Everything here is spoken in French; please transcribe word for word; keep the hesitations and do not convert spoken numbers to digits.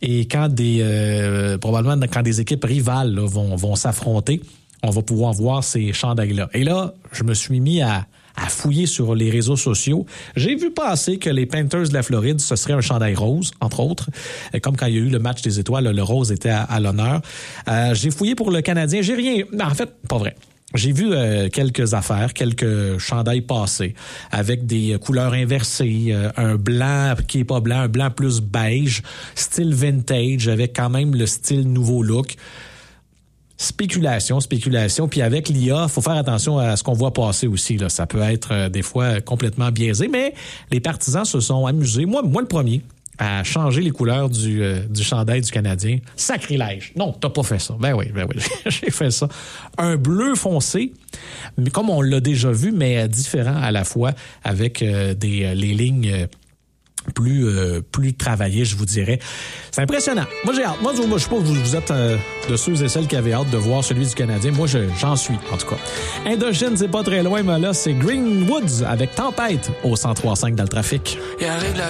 Et quand des euh, probablement quand des équipes rivales là, vont, vont s'affronter, on va pouvoir voir ces chandails-là. Et là, je me suis mis à, à fouiller sur les réseaux sociaux. J'ai vu passer que les Panthers de la Floride, ce serait un chandail rose, entre autres. Comme quand il y a eu le match des étoiles, le rose était à, à l'honneur. Euh, j'ai fouillé pour le Canadien. J'ai rien... En fait, pas vrai. J'ai vu euh, quelques affaires, quelques chandails passés avec des couleurs inversées, euh, un blanc qui est pas blanc, un blanc plus beige, style vintage avec quand même le style nouveau look. Spéculation, spéculation. Puis avec l'I A, faut faire attention à ce qu'on voit passer aussi. Là. Ça peut être euh, des fois complètement biaisé, mais les partisans se sont amusés. Moi, moi le premier, à changer les couleurs du, euh, du chandail du Canadien. Sacrilège. Non, t'as pas fait ça. Ben oui, ben oui, j'ai fait ça. Un bleu foncé, mais comme on l'a déjà vu, mais différent à la fois, avec euh, des euh, les lignes... Euh, plus euh, plus travaillé, je vous dirais. C'est impressionnant. Moi, j'ai hâte. Moi, je ne sais pas si vous êtes euh, de ceux et celles qui avaient hâte de voir celui du Canadien. Moi, je, j'en suis, en tout cas. Indochine, c'est pas très loin, mais là, c'est Greenwoods avec Tempête au cent trois virgule cinq dans le trafic. Il arrive la